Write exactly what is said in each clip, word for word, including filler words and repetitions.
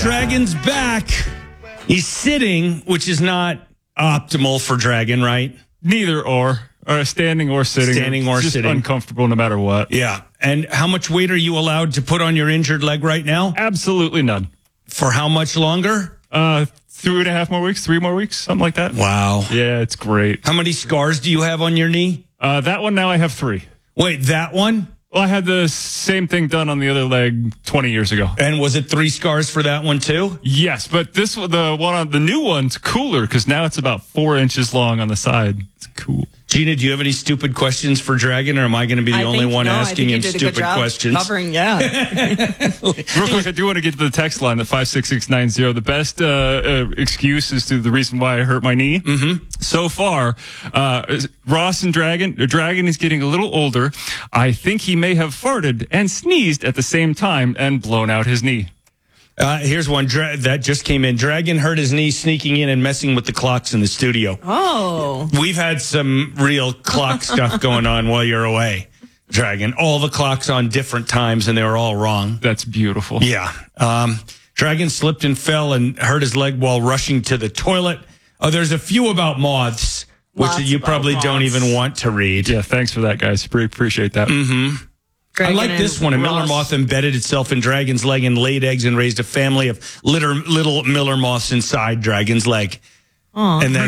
Dragon's back. He's sitting, which is not optimal for Dragon, right? Neither or. Or standing or sitting. Standing or just sitting. Uncomfortable no matter what. Yeah. And how much weight are you allowed to put on your injured leg right now? Absolutely none. For how much longer? Uh, two and a half more weeks, three more weeks, something like that. Wow. Yeah, it's great. How many scars do you have on your knee? Uh, that one now I have three. Wait, that one? Well, I had the same thing done on the other leg twenty years ago. And was it three scars for that one too? Yes, but this the one on the new one's cooler because now it's about four inches long on the side. It's cool. Gina, do you have any stupid questions for Dragon, or am I going to be the I only think, one no, asking him stupid questions? Covering, yeah. Real quick, I do want to get to the text line at five six six nine zero. The best uh, uh, excuse is to the reason why I hurt my knee. Mm-hmm. So far, uh, Ross and Dragon, the Dragon is getting a little older. I think he may have farted and sneezed at the same time and blown out his knee. Uh, here's one Dra- that just came in. Dragon hurt his knee sneaking in and messing with the clocks in the studio. Oh. We've had some real clock stuff going on while you're away, Dragon. All the clocks on different times, and they were all wrong. That's beautiful. Yeah. Um, Dragon slipped and fell and hurt his leg while rushing to the toilet. Oh, there's a few about moths, which Lots you probably about don't moths. even want to read. Yeah, thanks for that, guys. Pre- appreciate that. Mm-hmm. Dragon I like this one. A Miller Ross. moth embedded itself in Dragon's leg and laid eggs and raised a family of litter, little Miller moths inside Dragon's leg. Aww. And then,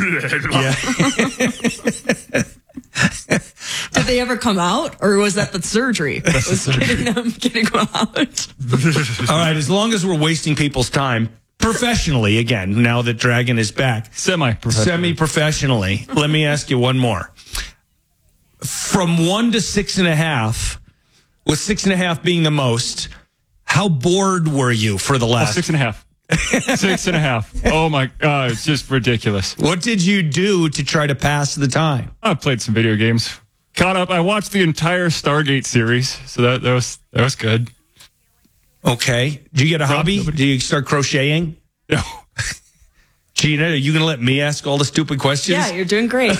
yeah. Did they ever come out, or was that the surgery? Was getting them getting them out? All right, as long as we're wasting people's time, professionally, again, now that Dragon is back, Semi-professional. semi-professionally, let me ask you one more. From one to six and a half, with six and a half being the most, how bored were you for the Oh, last? six and a half. Six and a half. Oh my God, it's just ridiculous. What did you do to try to pass the time? I played some video games. Caught up. I watched the entire Stargate series, so that, that was that was good. Okay. Did you get a hobby? nobody- Did you start crocheting? No. Gina, are you going to let me ask all the stupid questions? Yeah, you're doing great.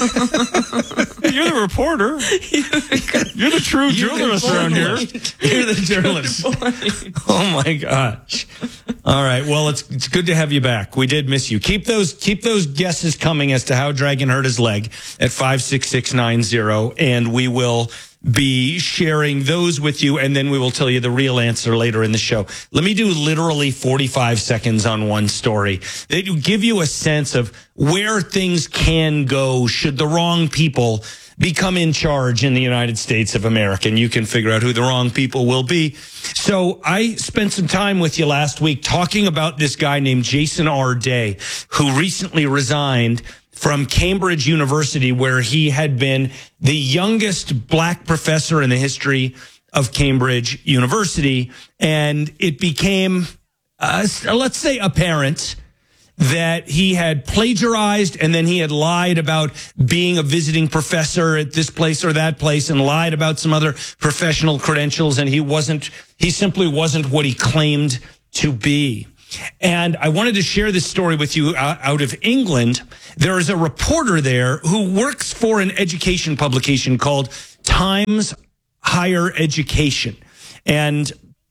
You're the reporter. You're the true journalist around here. You're the journalist. Oh my gosh. All right. Well, it's it's good to have you back. We did miss you. Keep those keep those guesses coming as to how Dragon hurt his leg at five six six nine zero, and we will be sharing those with you, and then we will tell you the real answer later in the show. Let me do literally forty-five seconds on one story that will give you a sense of where things can go should the wrong people become in charge in the United States of America, and you can figure out who the wrong people will be. So I spent some time with you last week talking about this guy named Jason R. Day, who recently resigned from Cambridge University, where he had been the youngest black professor in the history of Cambridge University. And it became, uh, let's say, apparent that he had plagiarized, and then he had lied about being a visiting professor at this place or that place, and lied about some other professional credentials. And he wasn't, he simply wasn't what he claimed to be. And I wanted to share this story with you uh, out of England. There is a reporter there who works for an education publication called Times Higher Education. And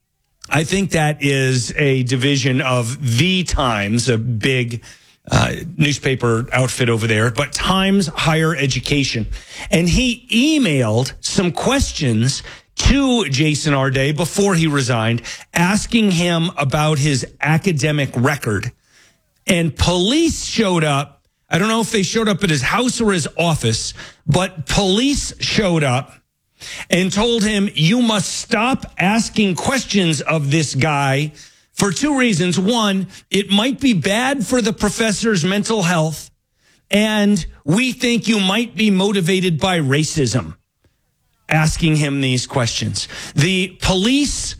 I think that is a division of The Times, a big uh, newspaper outfit over there, but Times Higher Education. And he emailed some questions to Jason R. Day before he resigned, asking him about his academic record. And police showed up. I don't know if they showed up at his house or his office, but police showed up and told him, you must stop asking questions of this guy for two reasons. One, it might be bad for the professor's mental health, and we think you might be motivated by racism. Asking him these questions. The police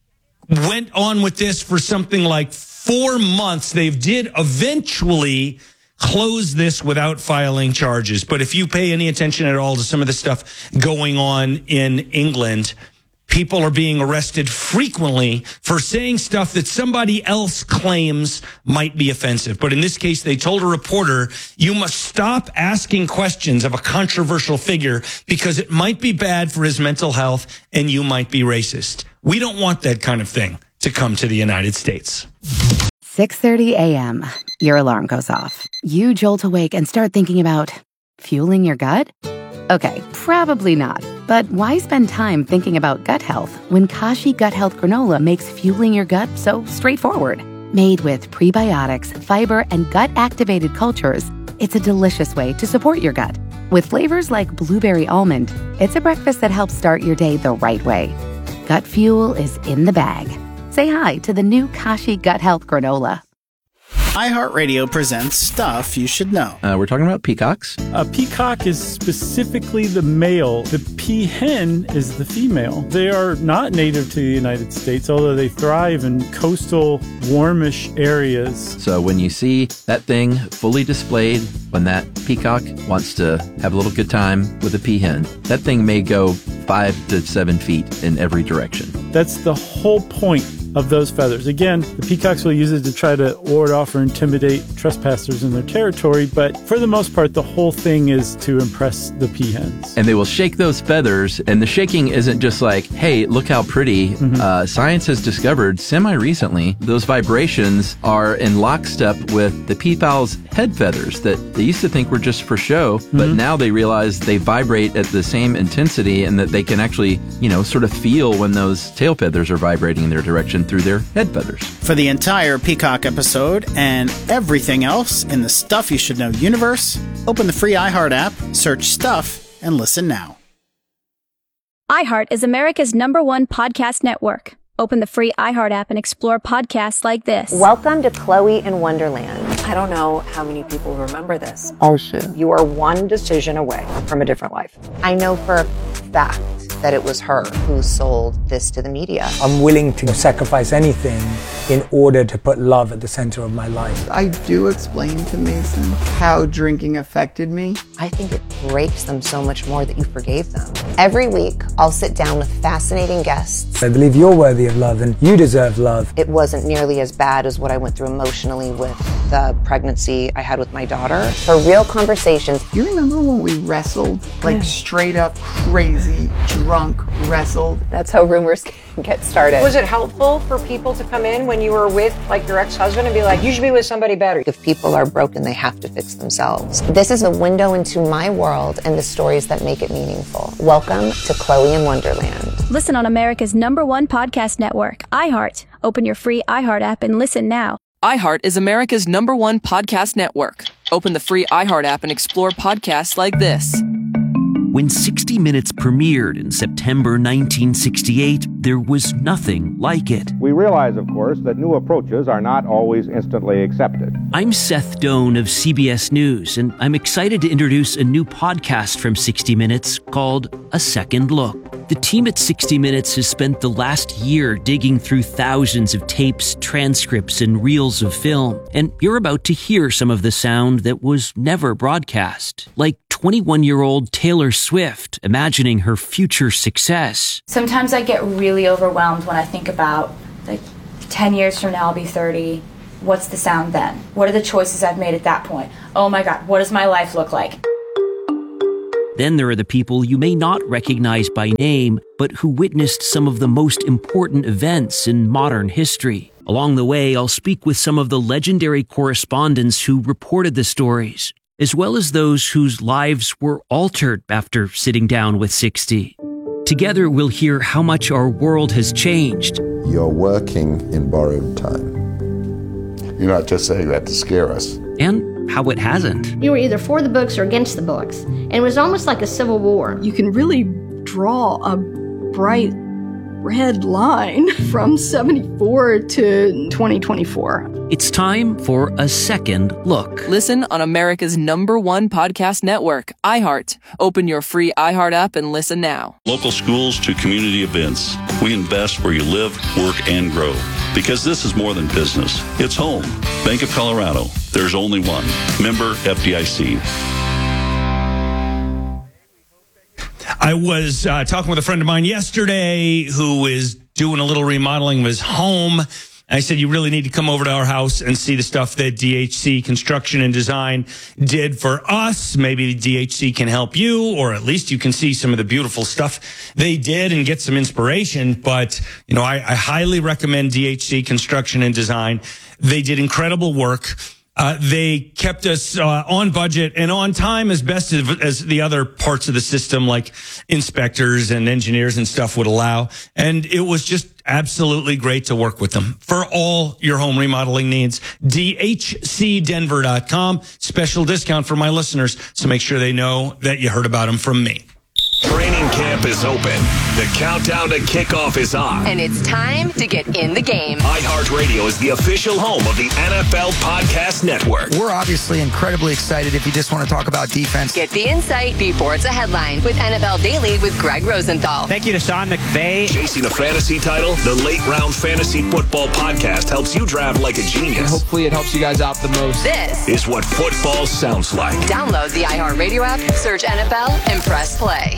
went on with this for something like four months. They did eventually close this without filing charges. But if you pay any attention at all to some of the stuff going on in England, people are being arrested frequently for saying stuff that somebody else claims might be offensive. But in this case, they told a reporter, you must stop asking questions of a controversial figure because it might be bad for his mental health and you might be racist. We don't want that kind of thing to come to the United States. six thirty a.m., your alarm goes off. You jolt awake and start thinking about fueling your gut? Okay, probably not. But why spend time thinking about gut health when Kashi Gut Health Granola makes fueling your gut so straightforward? Made with prebiotics, fiber, and gut-activated cultures, it's a delicious way to support your gut. With flavors like blueberry almond, it's a breakfast that helps start your day the right way. Gut fuel is in the bag. Say hi to the new Kashi Gut Health Granola. iHeartRadio presents Stuff You Should Know. Uh, we're talking about peacocks. A peacock is specifically the male. The peahen is the female. They are not native to the United States, although they thrive in coastal, warmish areas. So when you see that thing fully displayed, when that peacock wants to have a little good time with a peahen, that thing may go five to seven feet in every direction. That's the whole point of those feathers. Again, the peacocks will use it to try to ward off or intimidate trespassers in their territory, but for the most part, the whole thing is to impress the peahens. And they will shake those feathers, and the shaking isn't just like, hey, look how pretty. Mm-hmm. Uh, science has discovered semi-recently those vibrations are in lockstep with the peafowl's head feathers that they used to think were just for show, mm-hmm. but now they realize they vibrate at the same intensity and that they can actually, you know, sort of feel when those tail feathers are vibrating in their direction through their head feathers. For the entire Peacock episode and everything else in the Stuff You Should Know universe, open the free iHeart app, search Stuff, and listen now. iHeart is America's number one podcast network. Open the free iHeart app and explore podcasts like this. Welcome to Chloe in Wonderland. I don't know how many people remember this. Oh, shit. You are one decision away from a different life. I know for a fact that it was her who sold this to the media. I'm willing to sacrifice anything in order to put love at the center of my life. I do explain to Mason how drinking affected me. I think it breaks them so much more that you forgave them. Every week, I'll sit down with fascinating guests. I believe you're worthy of love and you deserve love. It wasn't nearly as bad as what I went through emotionally with the pregnancy I had with my daughter. For real conversations. You remember when we wrestled? Like yeah. straight up crazy, drunk, wrestled? That's how rumors get started. Was it helpful for people to come in when you were with like your ex-husband and be like, you should be with somebody better? If people are broken, they have to fix themselves. This is a window into my world and the stories that make it meaningful. Welcome to Chloe in Wonderland. Listen on America's number one podcast network, iHeart. Open your free iHeart app and listen now. iHeart is America's number one podcast network. Open the free iHeart app and explore podcasts like this. When sixty minutes premiered in September nineteen sixty-eight, there was nothing like it. We realize, of course, that new approaches are not always instantly accepted. I'm Seth Doan of C B S News, and I'm excited to introduce a new podcast from sixty minutes called A Second Look. The team at sixty minutes has spent the last year digging through thousands of tapes, transcripts, and reels of film, and you're about to hear some of the sound that was never broadcast, like twenty-one-year-old Taylor Swift imagining her future success. Sometimes I get really overwhelmed when I think about, like, ten years from now I'll be thirty. What's the sound then? What are the choices I've made at that point? Oh my God, what does my life look like? Then there are the people you may not recognize by name, but who witnessed some of the most important events in modern history. Along the way, I'll speak with some of the legendary correspondents who reported the stories, as well as those whose lives were altered after sitting down with sixty. Together, we'll hear how much our world has changed. You're working in borrowed time. You're not just saying that to scare us. And how it hasn't. You were either for the books or against the books, and it was almost like a civil war. You can really draw a bright red line from seventy-four to twenty twenty-four. It's time for A Second Look. Listen on America's number one podcast network, iHeart. Open your free iHeart app and listen now. Local schools to community events. We invest where you live, work, and grow. Because this is more than business. It's home. Bank of Colorado. There's only one. Member F D I C. I was uh, talking with a friend of mine yesterday who is doing a little remodeling of his home. I said, you really need to come over to our house and see the stuff that D H C Construction and Design did for us. Maybe D H C can help you, or at least you can see some of the beautiful stuff they did and get some inspiration. But, you know, I, I highly recommend D H C Construction and Design. They did incredible work. Uh, they kept us uh, on budget and on time as best as, as the other parts of the system, like inspectors and engineers and stuff, would allow. And it was just absolutely great to work with them for all your home remodeling needs. D H C Denver dot com. Special discount for my listeners, so make sure they know that you heard about them from me. Training camp is open. The countdown to kickoff is on. And it's time to get in the game. iHeartRadio is the official home of the N F L Podcast Network. We're obviously incredibly excited if you just want to talk about defense. Get the insight before it's a headline with N F L Daily with Greg Rosenthal. Thank you to Sean McVay. Chasing the fantasy title, the Late Round Fantasy Football Podcast helps you draft like a genius. And hopefully it helps you guys out the most. This is what football sounds like. Download the iHeartRadio app, search N F L, and press play.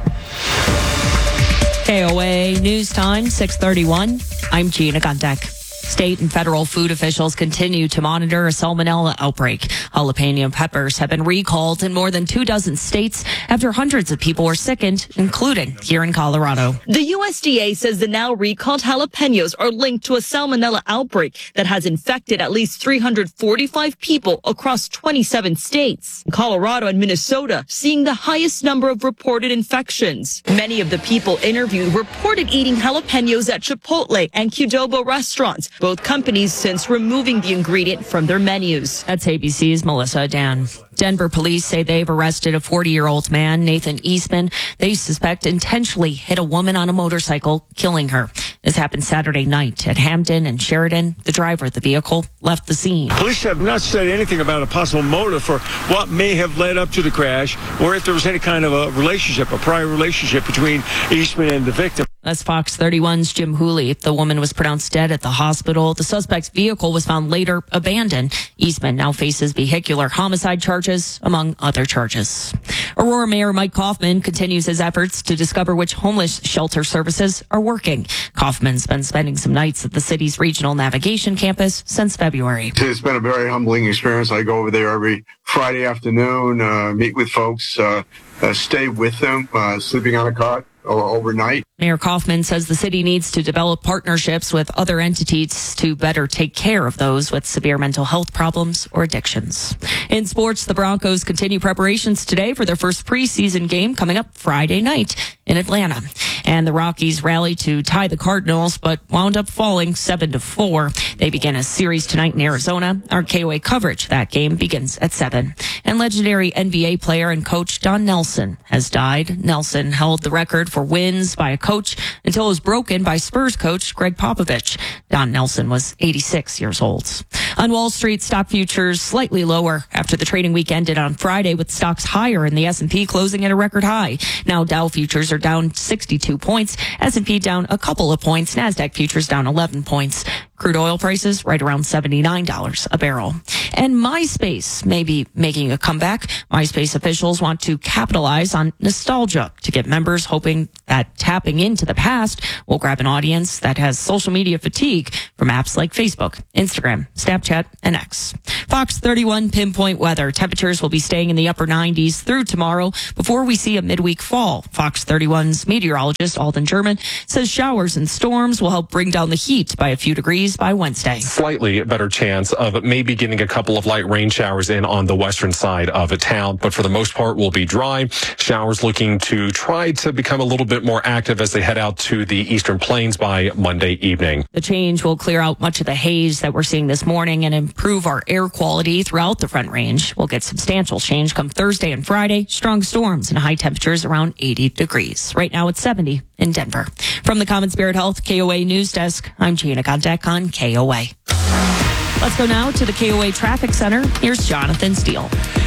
K O A News Time, six thirty-one. I'm Gina Guntek. State and federal food officials continue to monitor a salmonella outbreak. Jalapeno peppers have been recalled in more than two dozen states after hundreds of people were sickened, including here in Colorado. The U S D A says the now recalled jalapenos are linked to a salmonella outbreak that has infected at least three hundred forty-five people across twenty-seven states. Colorado and Minnesota seeing the highest number of reported infections. Many of the people interviewed reported eating jalapenos at Chipotle and Qdoba restaurants, both companies since removing the ingredient from their menus. That's A B C's Melissa Dan. Denver police say they've arrested a forty-year-old man, Nathan Eastman. They suspect intentionally hit a woman on a motorcycle, killing her. This happened Saturday night at Hampton and Sheridan. The driver of the vehicle left the scene. Police have not said anything about a possible motive for what may have led up to the crash, or if there was any kind of a relationship, a prior relationship between Eastman and the victim. That's Fox thirty-one's Jim Hooley. The woman was pronounced dead at the hospital. The suspect's vehicle was found later abandoned. Eastman now faces vehicular homicide charges, among other charges. Aurora Mayor Mike Kaufman continues his efforts to discover which homeless shelter services are working. Kaufman's been spending some nights at the city's regional navigation campus since February. It's been a very humbling experience. I go over there every Friday afternoon, uh, meet with folks, uh, uh, stay with them, uh, sleeping on a cot overnight. Mayor Kaufman says the city needs to develop partnerships with other entities to better take care of those with severe mental health problems or addictions. In sports, the Broncos continue preparations today for their first preseason game coming up Friday night in Atlanta. And the Rockies rallied to tie the Cardinals, but wound up falling seven to four. They begin a series tonight in Arizona. Our K O A coverage of that game begins at seven. And legendary N B A player and coach Don Nelson has died. Nelson held the record for wins by a coach until it was broken by Spurs coach Greg Popovich. Don Nelson was eighty-six years old. On Wall Street, stock futures slightly lower after the trading week ended on Friday, with stocks higher in the S and P closing at a record high. Now Dow futures are down sixty-two points, S and P down a couple of points, NASDAQ futures down eleven points. Crude oil prices right around seventy-nine dollars a barrel. And MySpace may be making a comeback. MySpace officials want to capitalize on nostalgia to get members hoping that tapping into the past will grab an audience that has social media fatigue from apps like Facebook, Instagram, Snapchat, and X. Fox thirty-one pinpoint weather. Temperatures will be staying in the upper nineties through tomorrow before we see a midweek fall. Fox thirty-one's meteorologist Alden German says showers and storms will help bring down the heat by a few degrees by Wednesday. Slightly better chance of maybe getting a couple of light rain showers in on the western side of a town, but for the most part will be dry. Showers looking to try to become a little bit more active as they head out to the eastern plains by Monday evening. The change will clear out much of the haze that we're seeing this morning and improve our air quality throughout the Front Range. We'll get substantial change come Thursday and Friday. Strong storms and high temperatures around eighty degrees. Right now it's seventy in Denver. From the Common Spirit Health K O A News Desk, I'm Gina Guntek on K O A. Let's go now to the K O A Traffic Center. Here's Jonathan Steele.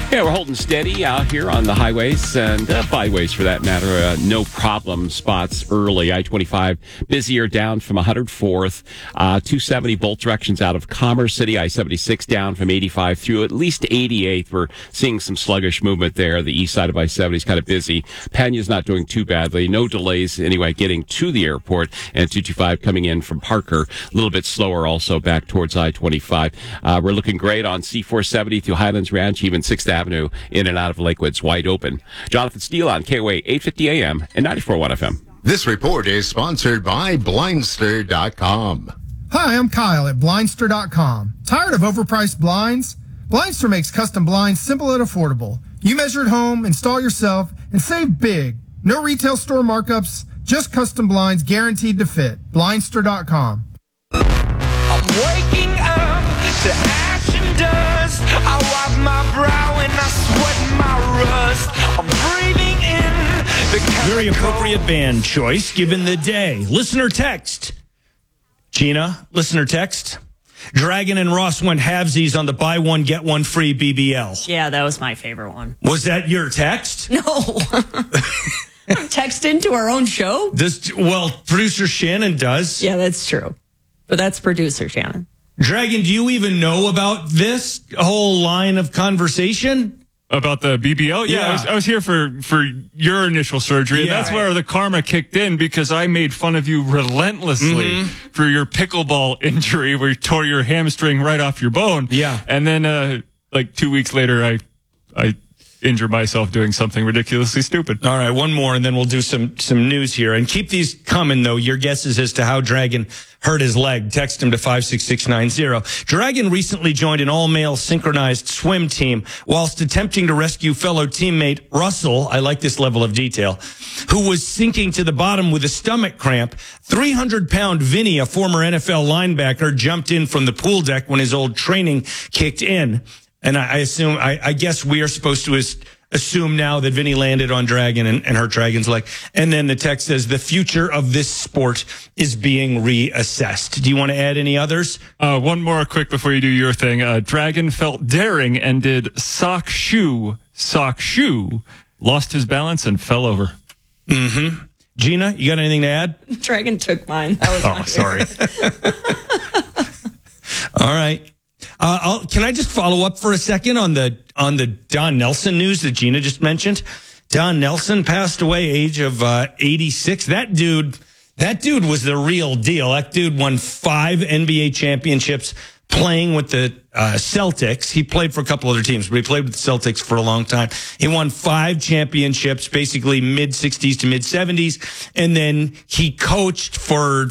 Yeah, we're holding steady out here on the highways and uh, byways for that matter. Uh, no problem spots early. I twenty-five busier down from one hundred fourth. Uh, two seventy both directions out of Commerce City. I seventy-six down from eighty-five through at least eighty-eighth. We're seeing some sluggish movement there. The east side of I seventy is kind of busy. Pena's not doing too badly. No delays anyway getting to the airport. And two twenty-five coming in from Parker. A little bit slower also back towards I twenty-five. Uh, we're looking great on C four seventy through Highlands Ranch, even sixth Avenue in and out of Lakewood's wide open. Jonathan Steele on K O A eight fifty A M and ninety-four point one F M. This report is sponsored by Blindster dot com. Hi, I'm Kyle at Blindster dot com. Tired of overpriced blinds? Blindster makes custom blinds simple and affordable. You measure at home, install yourself, and save big. No retail store markups, just custom blinds guaranteed to fit. Blindster dot com. I'm waking up to ash and dust. I wipe my brow and I sweat my rust. I'm breathing in the very appropriate band choice given the day. Listener text. Gina, listener text. Dragon and Ross went halvesies on the buy one, get one free B B L. Yeah, that was my favorite one. Was that your text? No. Text into our own show? This, well, producer Shannon does. Yeah, that's true. But that's producer Shannon. Dragon, do you even know about this whole line of conversation? About the B B L? Yeah, yeah. I, was, I was here for, for your initial surgery. And yeah, that's right. Where the karma kicked in because I made fun of you relentlessly mm-hmm. for your pickleball injury where you tore your hamstring right off your bone. Yeah. And then, uh, like two weeks later, I, I injure myself doing something ridiculously stupid. All right, one more, and then we'll do some some news here. And keep these coming, though. Your guesses as to how Dragon hurt his leg. Text him to five six six nine zero. Dragon recently joined an all-male synchronized swim team whilst attempting to rescue fellow teammate Russell, I like this level of detail, who was sinking to the bottom with a stomach cramp. three hundred pound Vinny, a former N F L linebacker, jumped in from the pool deck when his old training kicked in. And I assume, I, I guess we are supposed to assume now that Vinny landed on Dragon and, and hurt Dragon's leg. And then the text says the future of this sport is being reassessed. Do you want to add any others? Uh, one more quick before you do your thing. Uh, Dragon felt daring and did sock shoe, sock shoe, lost his balance and fell over. Mm-hmm. Gina, you got anything to add? Dragon took mine. That was oh, sorry. All right. Uh, I'll, can I just follow up for a second on the on the Don Nelson news that Gina just mentioned? Don Nelson passed away, age of uh, eighty-six. That dude, that dude was the real deal. That dude won five N B A championships playing with the uh, Celtics. He played for a couple other teams, but he played with the Celtics for a long time. He won five championships, basically mid sixties to mid seventies, and then he coached for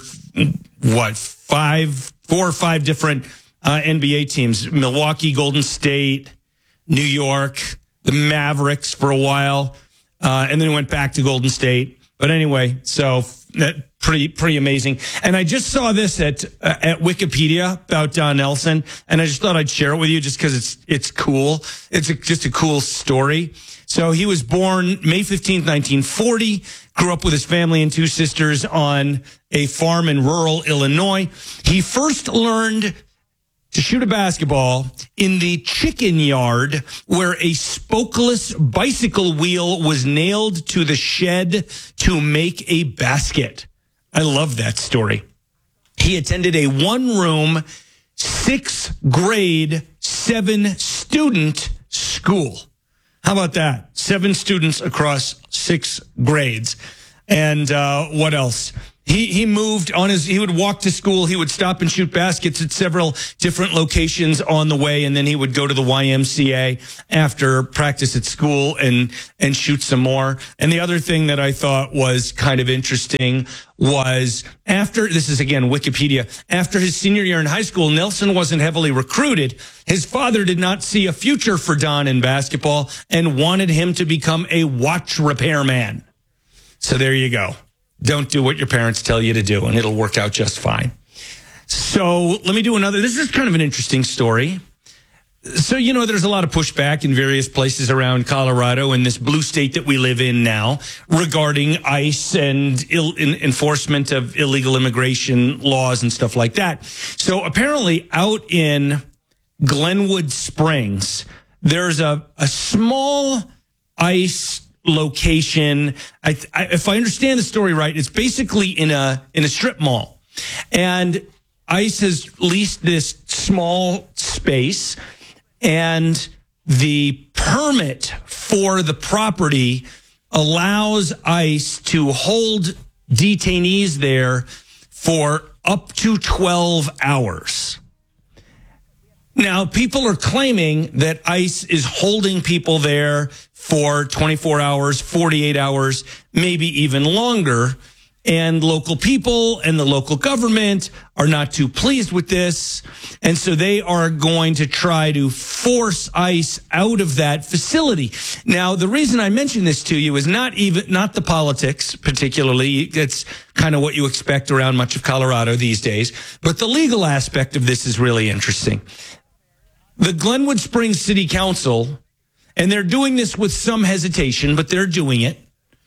what five, four or five different. Uh, N B A teams, Milwaukee, Golden State, New York, the Mavericks for a while, uh, and then went back to Golden State. But anyway, so that pretty pretty amazing. And I just saw this at uh, at Wikipedia about Don Nelson, and I just thought I'd share it with you just because it's it's cool. It's a, just a cool story. So he was born May fifteenth, nineteen forty, grew up with his family and two sisters on a farm in rural Illinois. He first learned to shoot a basketball in the chicken yard where a spokeless bicycle wheel was nailed to the shed to make a basket. I love that story. He attended a one-room, sixth grade, seven-student school. How about that? Seven students across six grades. And uh, what else? He he moved on his, he would walk to school. He would stop and shoot baskets at several different locations on the way. And then he would go to the Y M C A after practice at school and, and shoot some more. And the other thing that I thought was kind of interesting was after, this is again, Wikipedia, after his senior year in high school, Nelson wasn't heavily recruited. His father did not see a future for Don in basketball and wanted him to become a watch repairman. So there you go. Don't do what your parents tell you to do, and it'll work out just fine. So let me do another. This is kind of an interesting story. So, you know, there's a lot of pushback in various places around Colorado and this blue state that we live in now regarding ICE and Ill, in, enforcement of illegal immigration laws and stuff like that. So apparently out in Glenwood Springs, there's a, a small ICE location. I, I, if I understand the story right, it's basically in a in a strip mall. And ICE has leased this small space, and the permit for the property allows ICE to hold detainees there for up to twelve hours. Now, people are claiming that ICE is holding people there for twenty-four hours, forty-eight hours, maybe even longer. And local people and the local government are not too pleased with this. And so they are going to try to force ICE out of that facility. Now, the reason I mention this to you is not even, not the politics particularly. It's kind of what you expect around much of Colorado these days. But the legal aspect of this is really interesting. The Glenwood Springs City Council, and they're doing this with some hesitation, but they're doing it,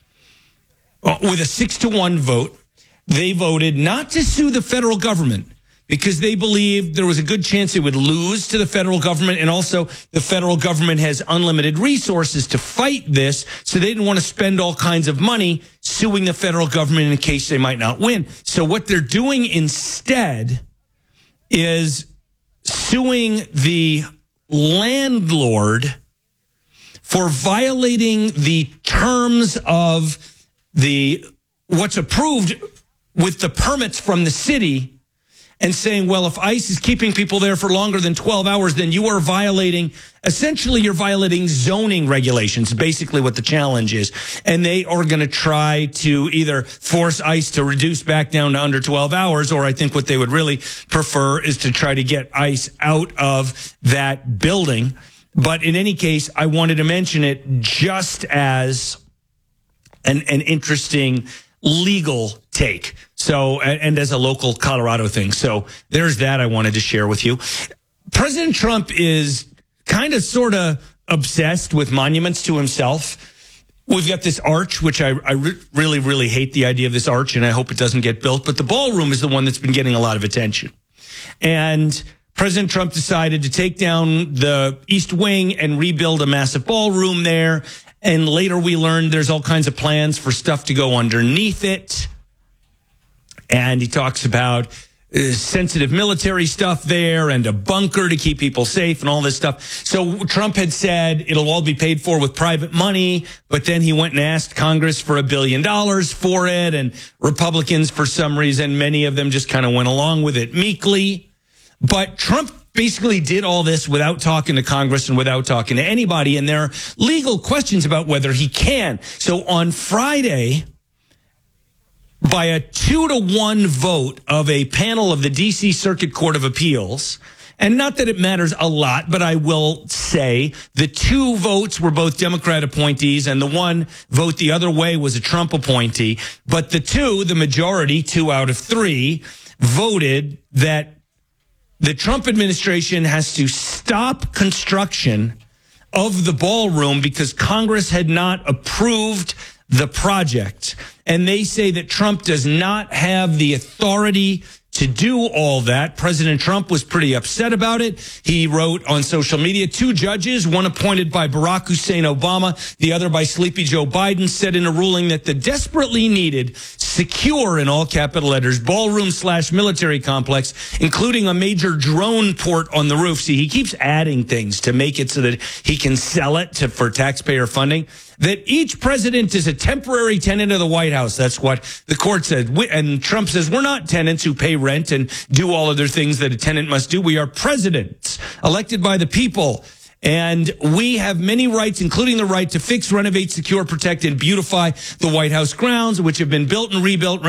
with a six to one vote, they voted not to sue the federal government because they believed there was a good chance it would lose to the federal government. And also the federal government has unlimited resources to fight this. So they didn't want to spend all kinds of money suing the federal government in case they might not win. So what they're doing instead is suing the landlord for violating the terms of the what's approved with the permits from the city, and saying, well, if ICE is keeping people there for longer than twelve hours, then you are violating, essentially you're violating zoning regulations, basically what the challenge is. And they are going to try to either force ICE to reduce back down to under twelve hours, or I think what they would really prefer is to try to get ICE out of that building. But in any case, I wanted to mention it just as An, an interesting legal take. So, and, and as a local Colorado thing. So there's that I wanted to share with you. President Trump is kind of sort of obsessed with monuments to himself. We've got this arch, which I, I re- really, really hate the idea of this arch, and I hope it doesn't get built. But the ballroom is the one that's been getting a lot of attention. And President Trump decided to take down the East Wing and rebuild a massive ballroom there. And later we learned there's all kinds of plans for stuff to go underneath it. And he talks about uh, sensitive military stuff there and a bunker to keep people safe and all this stuff. So Trump had said it'll all be paid for with private money, but then he went and asked Congress for a billion dollars for it. And Republicans, for some reason, many of them just kind of went along with it meekly. But Trump basically did all this without talking to Congress and without talking to anybody. And there are legal questions about whether he can. So on Friday, by a two to one vote of a panel of the D C Circuit Court of Appeals, and not that it matters a lot, but I will say the two votes were both Democrat appointees, and the one vote the other way was a Trump appointee. But the two, the majority, two out of three, voted that the Trump administration has to stop construction of the ballroom because Congress had not approved the project. And they say that Trump does not have the authority to do all that. President Trump was pretty upset about it. He wrote on social media, two judges, one appointed by Barack Hussein Obama, the other by Sleepy Joe Biden, said in a ruling that the desperately needed, secure, in all capital letters, ballroom slash military complex, including a major drone port on the roof. See, he keeps adding things to make it so that he can sell it to, for taxpayer funding. That each president is a temporary tenant of the White House. That's what the court said. And Trump says, we're not tenants who pay rent and do all other things that a tenant must do. We are presidents elected by the people. And we have many rights, including the right to fix, renovate, secure, protect, and beautify the White House grounds, which have been built and rebuilt.